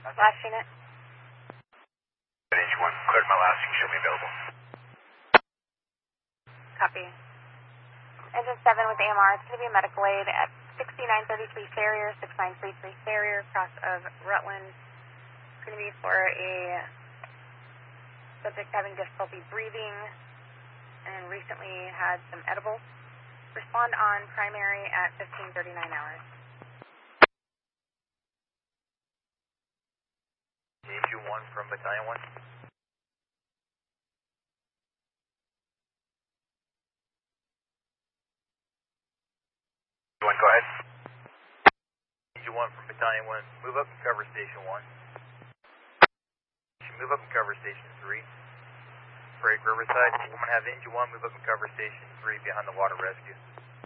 Last unit. Engine 1, cleared my last, should be available. Copy. Engine 7 with AMR, it's going to be a medical aid at 6933 Farrier, 6933 Farrier, cross of Rutland. It's going to be for a subject having difficulty breathing and recently had some edibles. Respond on primary at 15:39 hours. Engine 1 from Battalion 1. Go ahead. Engine 1 from Battalion 1, move up and cover Station 1. Move up and cover Station 3. Break Riverside. I'm going to have Engine 1 move up and cover Station 3 behind the water rescue.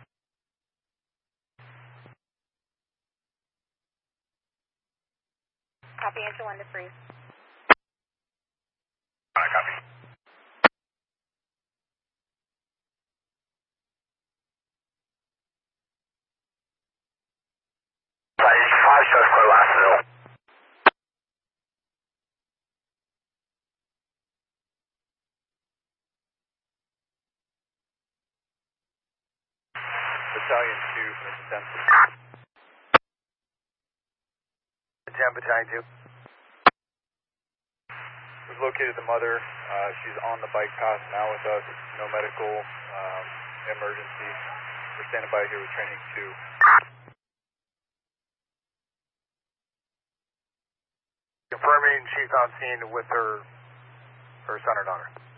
Copy, Engine 1 to freeze. Copy. Five shows for last middle. Battalion 2 from Engine 10. 10, Battalion 2. We've located the mother. She's on the bike path now with us. No medical emergency. We're standing by here with training 2. Confirming she's on scene with her son or daughter.